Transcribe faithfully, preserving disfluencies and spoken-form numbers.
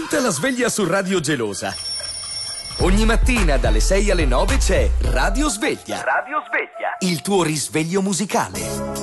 Tutta la sveglia su Radio Gelosa. Ogni mattina dalle sei alle nove c'è Radio Sveglia. Radio Sveglia. Il tuo risveglio musicale.